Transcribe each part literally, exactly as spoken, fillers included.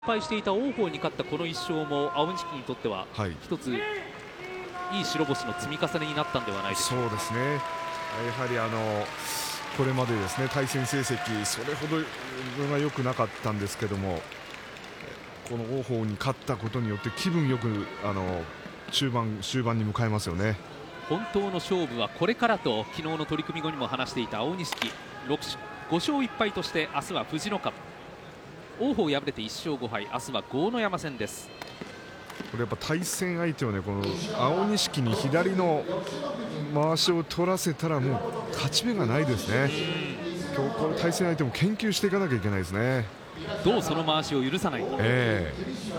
敗していた王鵬に勝ったこのいっ勝も青錦にとっては一ついい白星の積み重ねになったんではないでしょうか。 そうですね。やはりあのこれまでですね対戦成績それほどが良くなかったんですけども、この王鵬に勝ったことによって気分よくあの中盤終盤に迎えますよね。 本当の勝負はこれからと昨日の取組後にも話していた青錦、ご勝いっ敗として明日は藤の株、王鵬敗れていっ勝ご敗、明日は豪ノ山戦です。 これやっぱ対戦相手はね、この青錦に左のまわしを取らせたらもう勝ち目がないですね。今日この対戦相手も研究していかなきゃいけないですね。 どうそのまわしを許さないか、 え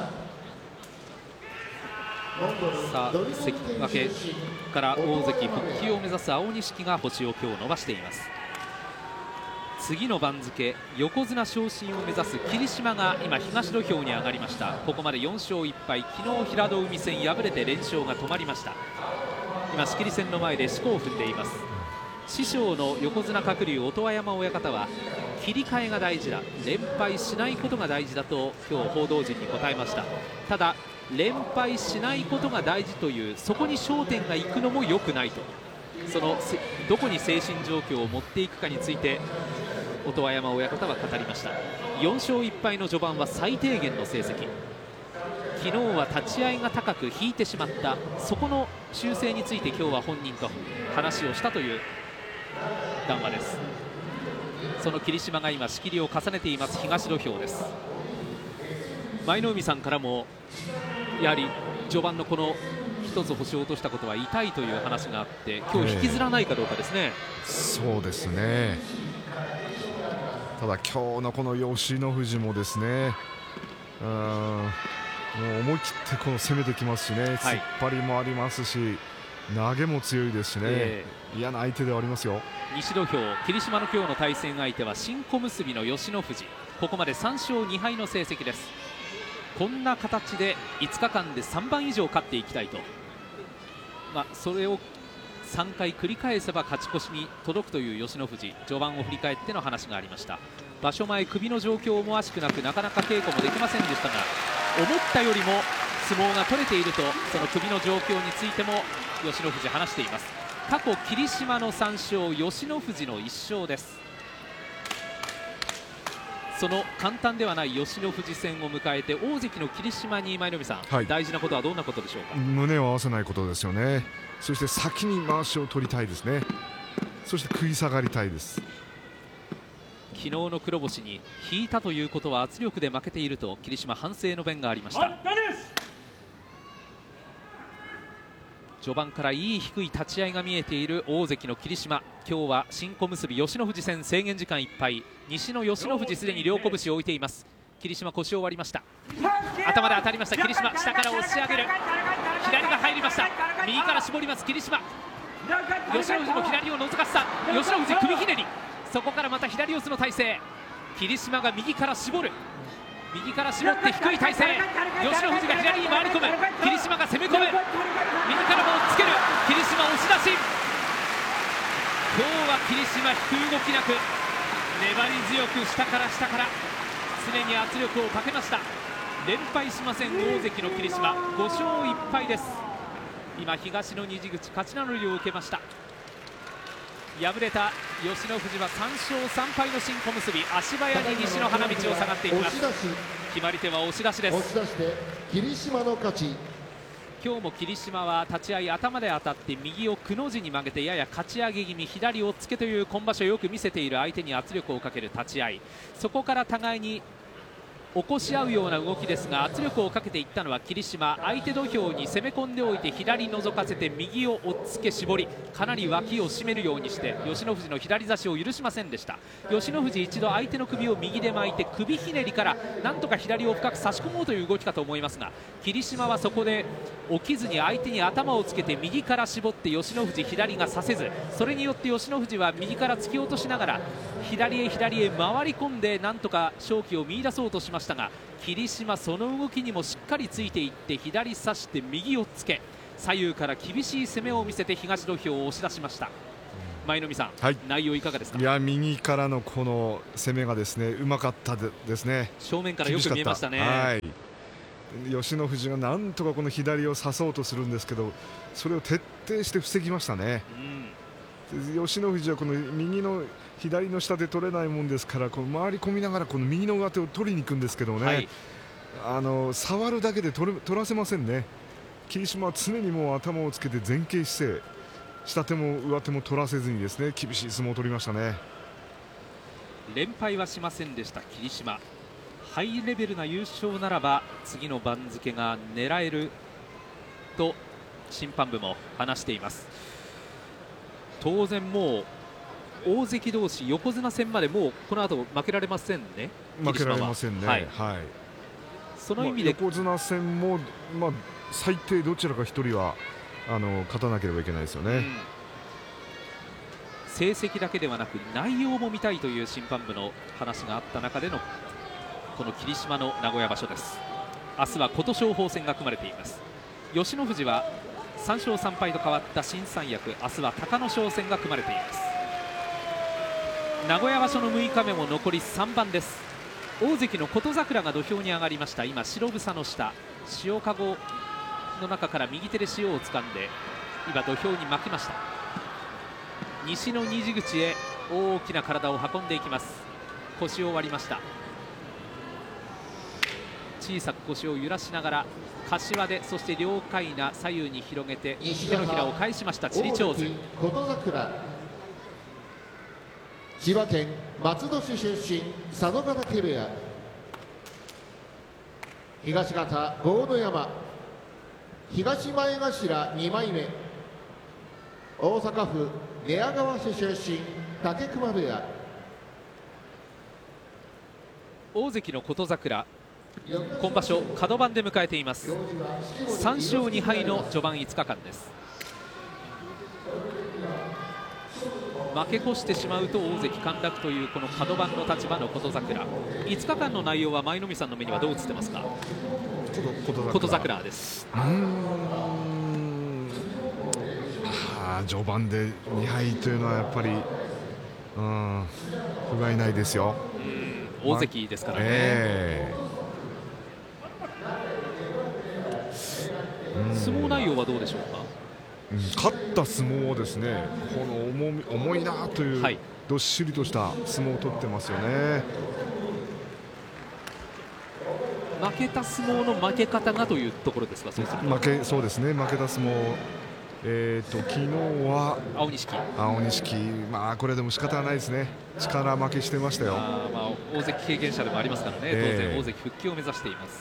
ー、さあ関脇から大関復帰を目指す青錦が星を今日伸ばしています。次の番付横綱昇進を目指す霧島が今東土俵に上がりました。ここまでよん勝いっ敗、昨日平戸海戦敗れて連勝が止まりました。今仕切り線の前で四股を踏んでいます。師匠の横綱鶴竜音羽山親方は切り替えが大事だ、連敗しないことが大事だと今日報道陣に答えました。ただ連敗しないことが大事というそこに焦点がいくのも良くないと、そのどこに精神状況を持っていくかについて音羽山親方は語りました。よん勝いっ敗の序盤は最低限の成績、昨日は立ち合いが高く引いてしまった、そこの修正について今日は本人と話をしたという談話です。その霧島が今仕切りを重ねています東土俵です。舞の海さんからもやはり序盤のこの一つ星を落としたことは痛いという話があって、今日引きずらないかどうかですね。 えー、そうですね。ただ今日のこの吉野富士もですね、うん、もう思い切ってこの攻めてきますしね、突っ張りもありますし投げも強いですしね、えー、嫌な相手ではありますよ。 西土俵霧島の今日の対戦相手は新小結の吉野富士、ここまでさん勝に敗の成績です。こんな形でいつかかんでさんばん以上勝っていきたいと、まあ、それをさんかい繰り返せば勝ち越しに届くという吉野富士、序盤を振り返っての話がありました。場所前首の状況思わしくなくなかなか稽古もできませんでしたが、思ったよりも相撲が取れているとその首の状況についても吉野富士話しています。過去霧島のさん勝、吉野富士のいっ勝です。その簡単ではない吉野富士戦を迎えて大関の霧島に舞の海さん、はい、大事なことはどんなことでしょうか。 胸を合わせないことですよね。そして先にまわしを取りたいですね。そして食い下がりたいです。 昨日の黒星に引いたということは圧力で負けていると霧島反省の弁がありました。序盤からいい低い立ち合いが見えている大関の霧島、今日は新小結吉野富士戦制限時間いっぱい、西の吉野富士すでに両拳を置いています。霧島腰を割りました。頭で当たりました霧島、下から押し上げる、左が入りました。右から絞ります霧島、吉野富士の左を覗かせた吉野富士首ひねり、そこからまた左四つの体勢、霧島が右から絞る、右から絞って低い体勢、吉野富士が左に回り込む、霧島が攻め込む、右からも押っつける、霧島押し出し。今日は霧島引く動きなく粘り強く下から下から常に圧力をかけました。連敗しません大関の霧島、ご勝いっ敗です。今東の虹口勝ち名乗りを受けました。敗れた吉野富士はさん勝さん敗の新小結、足早に西の花道を下がっていきます。決まり手は押し出しです。 押し出して霧島の勝ち。 今日も霧島は立ち合い頭で当たって右をくの字に曲げてややかち上げ気味、左をっつけという今場所よく見せている相手に圧力をかける立ち合い、そこから互いに起こし合うような動きですが、圧力をかけていったのは霧島、相手土俵に攻め込んでおいて左覗かせて右を押っつけ絞り、かなり脇を締めるようにして吉野富士の左差しを許しませんでした。吉野富士一度相手の首を右で巻いて首ひねりからなんとか左を深く差し込もうという動きかと思いますが、霧島はそこで起きずに相手に頭をつけて右から絞って吉野富士左が差せず、それによって吉野富士は右から突き落としながら左へ左へ回り込んでなんとか勝機を見出そうとしましたが、霧島その動きにもしっかりついていって左差して右をつけ、左右から厳しい攻めを見せて東土俵を押し出しました。 舞の海さん、 はい、 内容いかがですか。 いや右からのこの攻めがですねうまかったでですね。 正面からよく見えましたね。 はい、吉野富士がなんとかこの左を刺そうとするんですけど、それを徹底して防ぎましたね。うん、吉野富士はこの右の左の下で取れないもんですから、この回り込みながらこの右の上手を取りに行くんですけどね、はい、あの触るだけで取れ取らせませんね。霧島は常にもう頭をつけて前傾姿勢、下手も上手も取らせずにですね厳しい相撲を取りましたね。 連敗はしませんでした霧島。ハイレベルな優勝ならば次の番付が狙えると審判部も話しています。当然もう大関同士横綱戦までもうこの後負けられませんね。 負けられませんね。はい、はい、 その意味で、 まあ、横綱戦も、まあ、最低どちらか一人はあの勝たなければいけないですよね。うん、 成績だけではなく内容も見たいという審判部の話があった中でのこの霧島の名古屋場所です。明日は琴勝峰戦が組まれています。吉野富士はさん勝さん敗と変わった新三役、明日は隆の勝戦が組まれています。名古屋場所のむいかめも残りさんばんです。大関の琴櫻が土俵に上がりました。今白房の下、塩かごの中から右手で塩を掴んで今土俵に巻きました。西の虹口へ大きな体を運んでいきます。腰を割りました。小さく腰を揺らしながら柏で、そして両かいな左右に広げて手のひらを返しました。チリチョーズ。 琴櫻、千葉県松戸市出身、佐渡ヶ嶽部屋。東方豪ノ山、東前頭にまいめ、大阪府寝屋川市出身、武隈部屋。 大関の琴櫻、今場所カド番で迎えています。さん勝に敗の序盤いつかかんです。負け越してしまうと大関陥落というこのカド番の立場の琴櫻。いつかかんの内容は舞の海さんの目にはどう映ってますか。琴櫻です。うーん、 あ序盤でに敗というのはやっぱりうん不甲斐ないですよ。 うん、大関ですからね。えー相撲内容はどうでしょうか。 うん、勝った相撲をですね、この 重, み重いなという、はい、どっしりとした相撲を取ってますよね。 負けた相撲の負け方がというところですか。そうすると負けそうですね。負けた相撲、えー、と昨日は青錦青錦、まあこれでも仕方がないですね。力負けしてましたよ。 あ、まあ、大関経験者でもありますからね、えー、当然大関復帰を目指しています。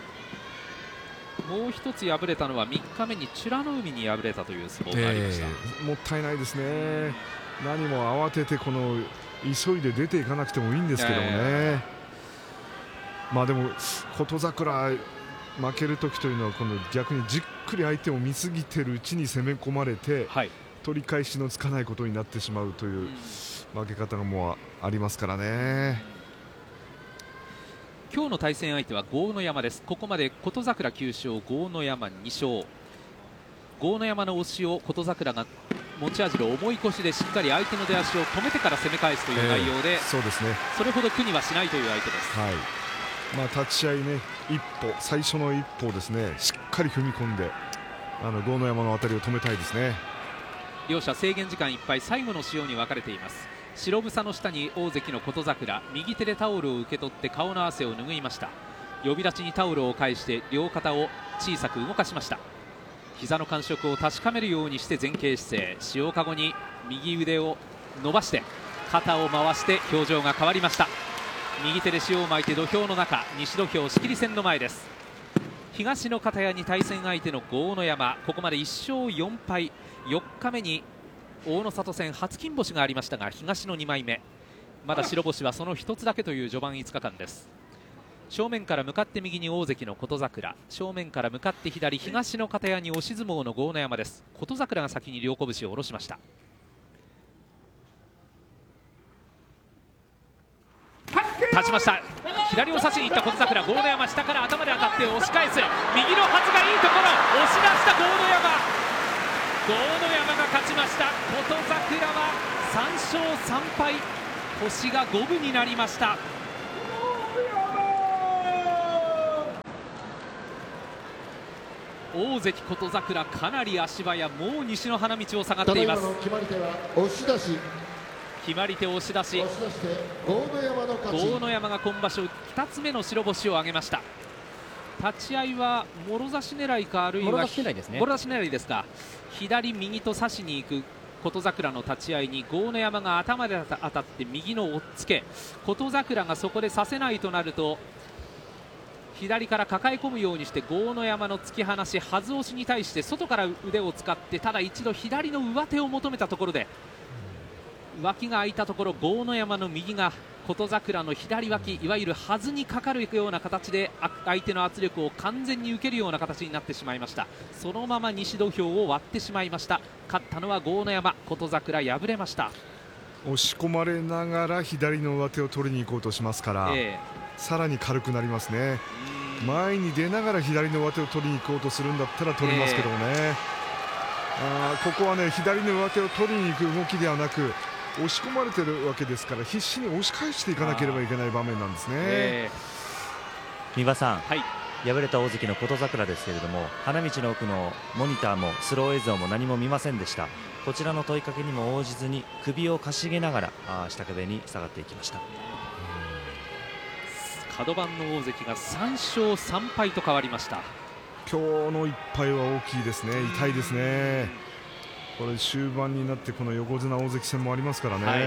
もう一つ敗れたのはみっかめに美ノ海に敗れたという相撲がありました。えー、もったいないですね。何も慌ててこの急いで出ていかなくてもいいんですけどもね、えー、まあでも琴櫻負ける時というのはこの逆にじっくり相手を見すぎてるうちに攻め込まれて、はい、取り返しのつかないことになってしまうという負け方がもうありますからね。 今日の対戦相手は豪ノ山です。ここまで琴櫻きゅう勝、豪ノ山に勝。豪ノ山の押しを琴櫻が持ち味の重い腰でしっかり相手の出足を止めてから攻め返すという内容で、えー、そうですね、それほど苦にはしないという相手です。 はい、まあ、立ち合いね、一歩最初の一歩をですねしっかり踏み込んであの豪ノ山の当たりを止めたいですね。 両者制限時間いっぱい、最後の塩に分かれています。白房の下に大関の琴櫻、右手でタオルを受け取って顔の汗を拭いました。呼び立ちにタオルを返して両肩を小さく動かしました。膝の感触を確かめるようにして前傾姿勢、塩かごに右腕を伸ばして肩を回して表情が変わりました。右手で塩を巻いて土俵の中、西土俵仕切り線の前です。東の方屋に対戦相手の豪ノ山、ここまでいっ勝よん敗、よっかめに大野里戦初金星がありましたが東のにまいめ、まだ白星はそのひとつだけという序盤いつかかんです。正面から向かって右に大関の琴櫻、正面から向かって左東の方屋に押し相撲の豪ノ山です。琴櫻が先に両拳を下ろしました。立ちました。左を差しにいった琴櫻、豪ノ山下から頭で当たって押し返す、右のはずがいいところ押し出した豪ノ山、豪ノ山が勝ちました。琴櫻はさんしょうさんぱい、星が五分になりました。大関琴櫻、かなり足早、もう西の花道を下がっています。 決まり手は押し出し、 決まり手押し出し、 押し出して豪ノ山の勝ち。 豪ノ山が今場所ふたつめの白星を挙げました。立ち合いはもろ差し狙いか、あるいはもろ差し狙いですね。 もろ差し狙いですか。左右と差しに行く琴櫻の立ち合いに豪ノ山が頭で当たって右の押っつけ、琴櫻がそこでさせないとなると左から抱え込むようにして豪ノ山の突き放し、はず押しに対して外から腕を使って、ただ一度左の上手を求めたところで脇が空いたところ、豪ノ山の右が琴櫻の左脇、いわゆるはずにかかるような形で相手の圧力を完全に受けるような形になってしまいました。そのまま西土俵を割ってしまいました。勝ったのは豪ノ山、琴櫻敗れました。 押し込まれながら左の上手を取りに行こうとしますから、えー、さらに軽くなりますね。前に出ながら左の上手を取りに行こうとするんだったら取りますけどもね、えー、あここはね左の上手を取りに行く動きではなく、押し込まれてるわけですから必死に押し返していかなければいけない場面なんですね。えー、三輪さん、 はい、 敗れた大関の琴櫻ですけれども、花道の奥のモニターもスロー映像も何も見ませんでした。こちらの問いかけにも応じずに首をかしげながらあ下壁に下がっていきました。 角番の大関がさんしょうさんぱいと変わりました。 今日の一敗は大きいですね。痛いですね。これ終盤になってこの横綱大関戦もありますからね、はい、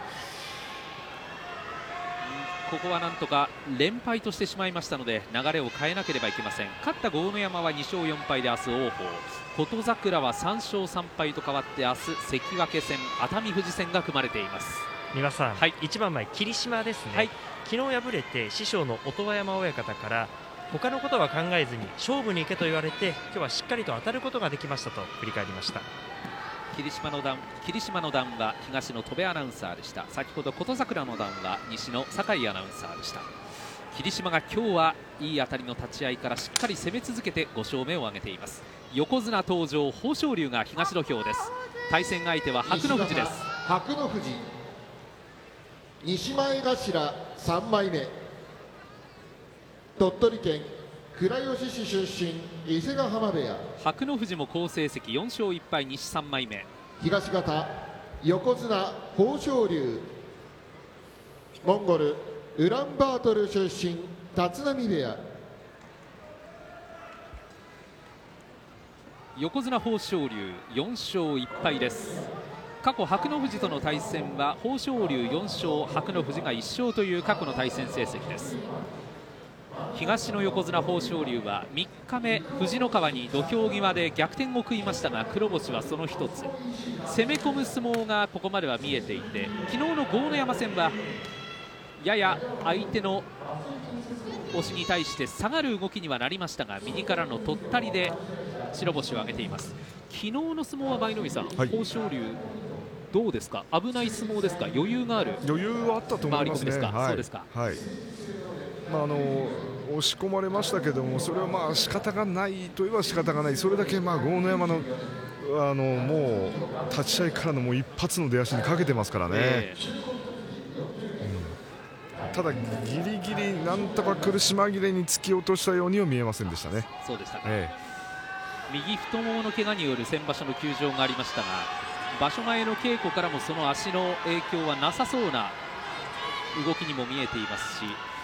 ここはなんとか連敗としてしまいましたので流れを変えなければいけません。勝った豪ノ山はにしょうよんぱいで明日王鵬、琴櫻はさんしょうさんぱいと変わって明日関脇戦、熱海富士戦が組まれています。 三輪さん、 はい、 一番前霧島ですね、はい、昨日敗れて師匠の音羽山親方から他のことは考えずに勝負に行けと言われて、今日はしっかりと当たることができましたと振り返りました。 霧島の段、霧島の段は東の戸部アナウンサーでした。先ほど琴櫻の段は西の酒井アナウンサーでした。霧島が今日はいい当たりの立ち合いからしっかり攻め続けてごしょうめを挙げています。横綱登場、豊昇龍が東土俵です。対戦相手は白の富士です。 白の富士、西前頭さんまいめ、鳥取県倉吉市出身、伊勢ヶ浜部屋。 白の富士も好成績、よんしょういっぱい、西さんまいめ。 東方横綱豊昇龍、モンゴルウランバートル出身、立浪部屋。 横綱豊昇龍よんしょういっぱいです。過去白の富士との対戦は豊昇龍よんしょう、白の富士がいっしょうという過去の対戦成績です。東の横綱豊昇龍はみっかめ富士の川に土俵際で逆転を食いましたが、黒星はその一つ。攻め込む相撲がここまでは見えていて、昨日の豪ノ山戦はやや相手の押しに対して下がる動きにはなりましたが、右からのとったりで白星を挙げています。昨日の相撲は舞の海さん、はい、豊昇龍どうですか。危ない相撲ですか。余裕がある。 余裕はあったと思いますね。 ですか、 はい、 そうですか。 はい、まああの押し込まれましたけども、それはまあ仕方がないといえば仕方がない。それだけまあ豪ノ山のあのもう立ち合いからのもう一発の出足にかけてますからね、えーうん、ただギリギリなんとか苦し紛れに突き落としたようには見えませんでしたね。 そうでしたか、 えー、右太ももの怪我による先場所の休場がありましたが、場所前の稽古からもその足の影響はなさそうな動きにも見えていますし、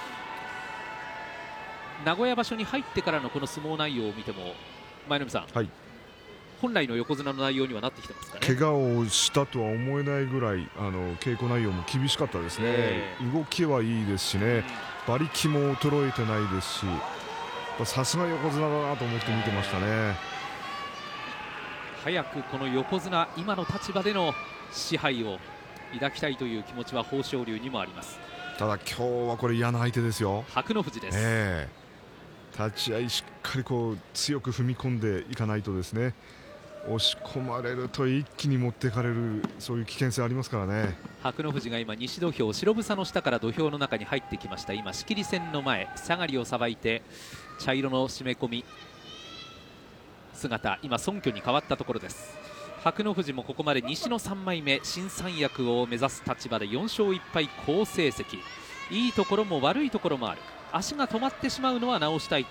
名古屋場所に入ってからのこの相撲内容を見ても舞の海さん、はい、本来の横綱の内容にはなってきてますかね。 怪我をしたとは思えないぐらいあの稽古内容も厳しかったですね、えー、動きはいいですしね、うん、馬力も衰えてないですし、さすが横綱だなと思って見てましたね、えー、 早くこの横綱今の立場での支配を抱きたいという気持ちは豊昇龍にもあります。 ただ今日はこれ嫌な相手ですよ。 白の富士です、 えー立ち合いしっかりこう強く踏み込んでいかないとですね、押し込まれると一気に持っていかれる、そういう危険性ありますからね。 白の富士が今西土俵白房の下から土俵の中に入ってきました。今仕切り線の前下がりをさばいて茶色の締め込み姿、今尊居に変わったところです。 白野富士もここまで西のさんまいめ、新三役を目指す立場でよんしょういっぱい、好成績。いいところも悪いところもある。足が止まってしまうのは直したい